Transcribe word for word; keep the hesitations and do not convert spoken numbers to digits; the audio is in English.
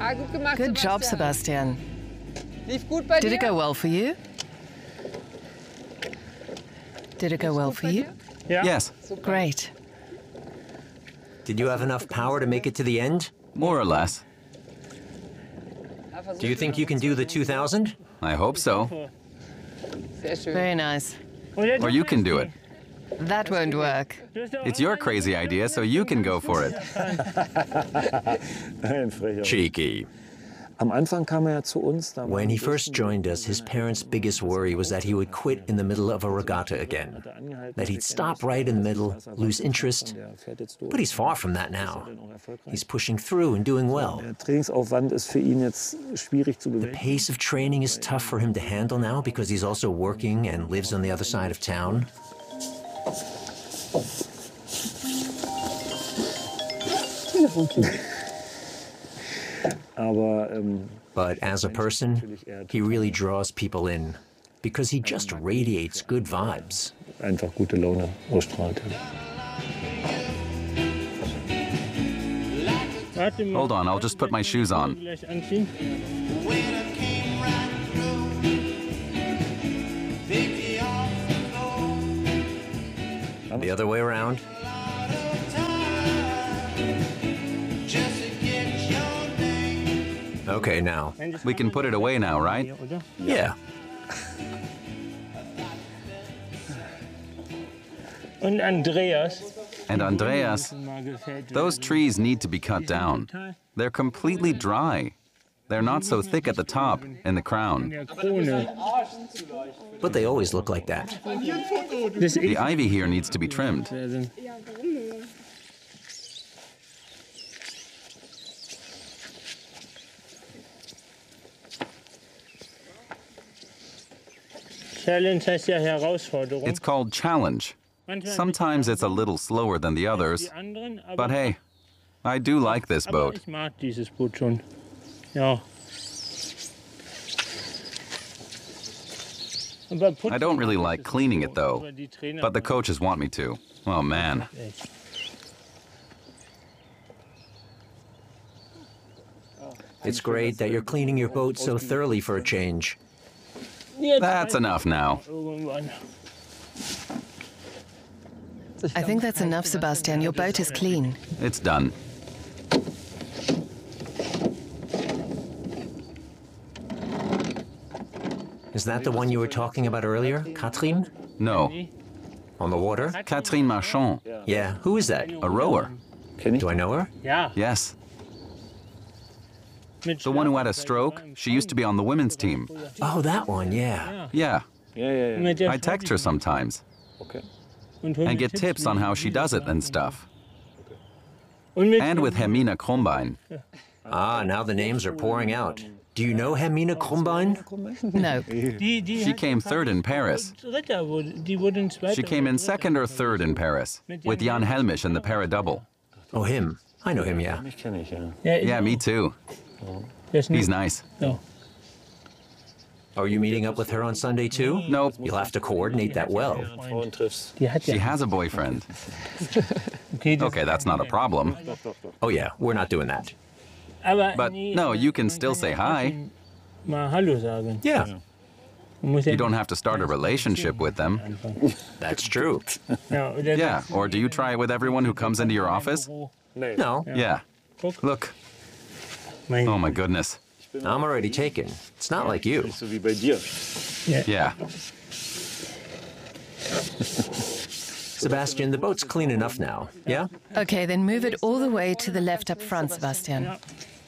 Good job, Sebastian. Did it go well for you? Did it go well for you? Yes. Great. Did you have enough power to make it to the end? More or less. Do you think you can do the two thousand? I hope so. Very nice. Or you can do it. That won't work. It's your crazy idea, so you can go for it. Cheeky. When he first joined us, his parents' biggest worry was that he would quit in the middle of a regatta again, that he'd stop right in the middle, lose interest. But he's far from that now. He's pushing through and doing well. The pace of training is tough for him to handle now because he's also working and lives on the other side of town. But as a person, he really draws people in because he just radiates good vibes. Hold on, I'll just put my shoes on. The other way around. Okay, now. We can put it away now, right? Yeah. And Andreas. And Andreas, those trees need to be cut down. They're completely dry. They're not so thick at the top, in the crown. But they always look like that. The ivy here needs to be trimmed. It's called challenge. Sometimes it's a little slower than the others, but hey, I do like this boat. I don't really like cleaning it though, but the coaches want me to. Oh man. It's great that you're cleaning your boat so thoroughly for a change. That's enough now. I think that's enough, Sebastian. Your boat is clean. It's done. Is that the one you were talking about earlier, Catherine? No. On the water? Catherine Marchand. Yeah, who is that? A rower. Do I know her? Yes. The one who had a stroke, she used to be on the women's team. Oh, that one, yeah. Yeah. I text her sometimes. And get tips on how she does it and stuff. And with Hermine Krombein. Ah, now the names are pouring out. Do you know Hermine Krombein? No. She came third in Paris. She came in second or third in Paris, with Jan Helmisch in the para-double. Oh, him. I know him, yeah. Yeah, me too. He's nice. Are you meeting up with her on Sunday too? Nope. You'll have to coordinate that well. She has a boyfriend. Okay, that's not a problem. Oh yeah, we're not doing that. But no, you can still say hi. Yeah. You don't have to start a relationship with them. That's true. Yeah, or do you try it with everyone who comes into your office? No. Yeah. Look. Oh my goodness. I'm already taken. It's not like you. Yeah. Sebastian, the boat's clean enough now, yeah? Okay, then move it all the way to the left up front, Sebastian.